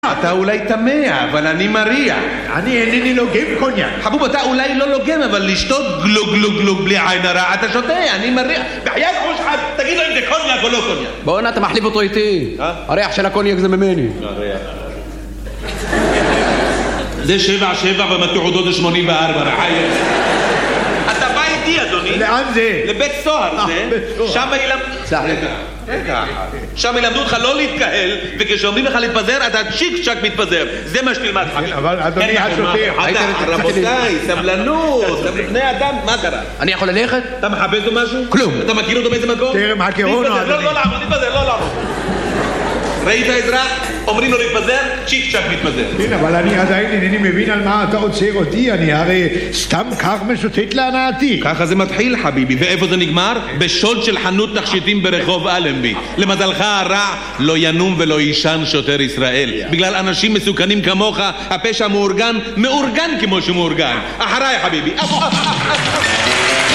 אתה אולי תמה, אבל אני מריח. אני אינני לוגם קוניאק. חבוב, אתה אולי לא לוגם, אבל לשתות גלוג גלוג גלוג בלי עין הרע, אתה שותה, אני מריח. בחייאת חוש חד, תגיד לו אם זה קוניאק או לא קוניאק. בוא'נה, אתה מחליף אותו איתי. הריח של הקוניאק זה ממני. זה 7-7 ומתעודות זה 84, רחי. אתה בא איתי, אדוני. לאן זה? לבית סוהר זה. שם ילמדו... רגע, שם ילמדו אותך לא להתקהל, וכשאומרים לך להתפזר, אתה צ'יק צ'ק מתפזר. זה מה שתלמד, חביב. אבל אדוני השוטר... רבותיי, סבלנות, בני אדם, מה קרה? אני יכול ללכת? אתה מחפש לו משהו? כלום. אתה מכיר אותו באיזה מקום? טרם הכירונו, אדוני. לא לעמוד, להתפזר, לא לעמוד. ראית אזרח? אומרים לו להתפזר, צ'יק צ'ק מתפזר. כן, אבל אני עדיין אינני מבין על מה אתה עוצר אותי, אני הרי סתם כך משוטט להנאתי. ככה זה מתחיל, חביבי, ואיפה זה נגמר? בשוד של חנות תכשיטים ברחוב אלנבי. למזלך הרע, לא ינום ולא יישן שוטר ישראל. בגלל אנשים מסוכנים כמוך, הפשע מאורגן כמו שמאורגן. אחריי, חביבי.